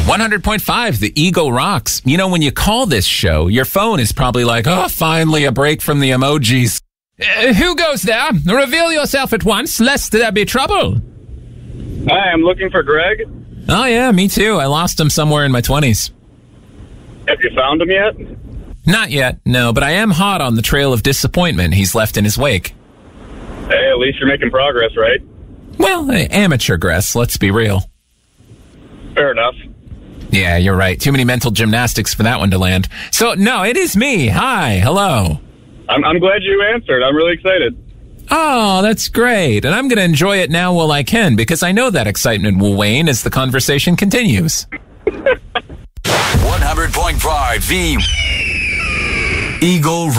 100.5, the Eagle rocks. You know, when you call this show, your phone is probably like, oh, finally a break from the emojis. Who goes there? Reveal yourself at once, lest there be trouble. Hi, I'm looking for Greg. Oh, yeah, me too. I lost him somewhere in my 20s. Have you found him yet? Not yet, no, but I am hot on the trail of disappointment he's left in his wake. Hey, at least you're making progress, right? Well, amateur gress, let's be real. Fair enough. Yeah, you're right. Too many mental gymnastics for that one to land. So, no, it is me. Hi, hello. I'm glad you answered. I'm really excited. Oh, that's great. And I'm going to enjoy it now while I can, because I know that excitement will wane as the conversation continues. 100.5 The Eagle